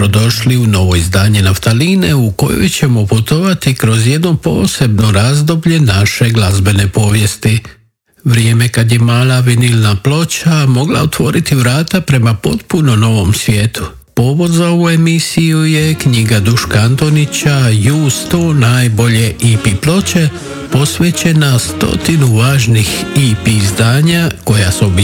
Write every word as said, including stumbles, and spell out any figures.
dobrodošli u novo izdanje Naftaline u kojoj ćemo putovati kroz jedno posebno razdoblje naše glazbene povijesti. Vrijeme kad je mala vinilna ploča mogla otvoriti vrata prema potpuno novom svijetu. Povod za ovu emisiju je knjiga Duška Antonića U sto najbolje E P ploče, posvećena stotinu važnih E P izdanja koja su